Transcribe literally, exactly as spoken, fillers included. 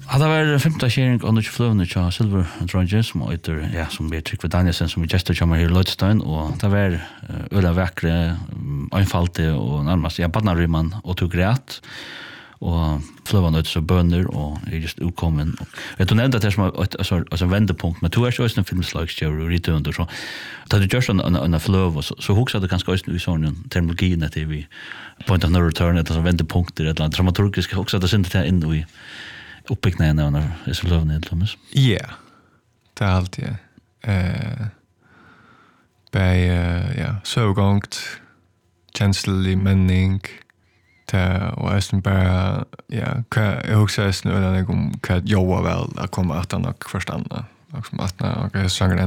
Ja, det var femte kjering og nødvendig fløvende til Silver Drones, som heter, ja, som blir Trygve Danielsen, som er gestor kommer her i Lødstein, og det var øyla vekkre, einfalte og nærmest, ja, badnaryman og tog rett, og fløvende ut så bønder, og er just utkommen. Jeg tror nevnt at det er som et vendepunkt, men to er også en filmslagstjøver og rite under, så da du gjør sånn en fløv, så hoksa det kanskje også i sånn terminologien at vi point of no return, et vendepunkter, et eller annet dramaturgisk, hoksa det synte til inn i uppbyggnaden av dessa lovna Thomas. Ja. Det är alltid eh bei ja, så gångt känslig mening ta och ästen bara ja, jag också är snö eller om kan jobba väl att komma att han och förstå. Och som att när jag